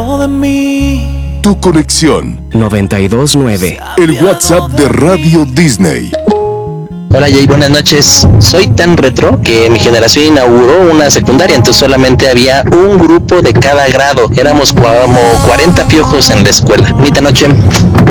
Tu conexión. 92.9. El WhatsApp de Radio Disney. Hola Jay, buenas noches. Soy tan retro que mi generación inauguró una secundaria, entonces solamente había un grupo de cada grado. Éramos como 40 piojos en la escuela. Bonita noche.